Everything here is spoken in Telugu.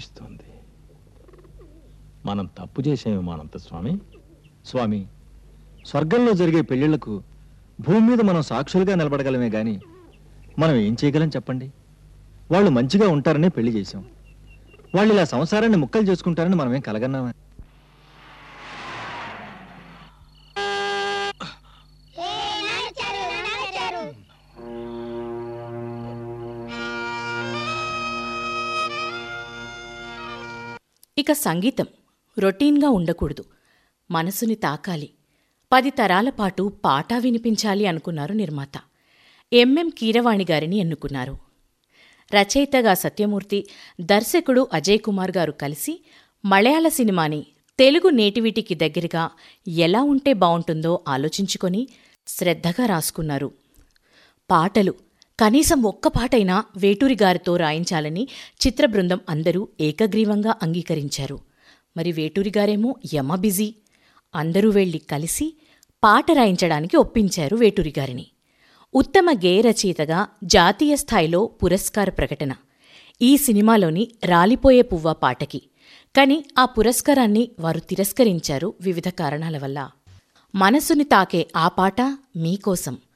ఇస్తుంది. మనం తప్పు చేసేమేమో అనంతస్వామి. స్వామి, స్వర్గంలో జరిగే పెళ్లిళ్లకు భూమి మీద మనం సాక్షులుగా నిలబడగలమే గాని మనం ఏం చేయగలం చెప్పండి? వాళ్ళు మంచిగా ఉంటారనే పెళ్లి చేశాం. వాళ్ళు ఇలా సంసారాన్ని ముక్కలు చేసుకుంటారని మనమేం కలగన్నామా? ఇక సంగీతం రొటీన్గా ఉండకూడదు, మనసుని తాకాలి, 10 తరాల పాటు పాట వినిపించాలి అనుకున్నారు నిర్మాత. ఎంఎం కీరవాణి గారిని ఎన్నుకున్నారు. రచయితగా సత్యమూర్తి, దర్శకుడు అజయ్ కుమార్ గారు కలిసి మలయాళ సినిమాని తెలుగు నేటివిటీకి దగ్గరగా ఎలా ఉంటే బావుంటుందో ఆలోచించుకొని శ్రద్ధగా రాసుకున్నారు. పాటలు కనీసం ఒక్క పాటైనా వేటూరి గారితో రాయించాలని చిత్రబృందం అందరూ ఏకగ్రీవంగా అంగీకరించారు. మరి వేటూరి గారేమో యమ బిజీ. అందరూ వెళ్లి కలిసి పాట రాయించడానికి ఒప్పించారు వేటూరి గారిని. ఉత్తమ గేయ రచయితగా జాతీయ స్థాయిలో పురస్కార ప్రకటన ఈ సినిమాలోని రాలిపోయే పువ్వ పాటకి. కాని ఆ పురస్కారాన్ని వారు తిరస్కరించారు వివిధ కారణాల వల్ల. మనసుని తాకే ఆ పాట మీకోసం.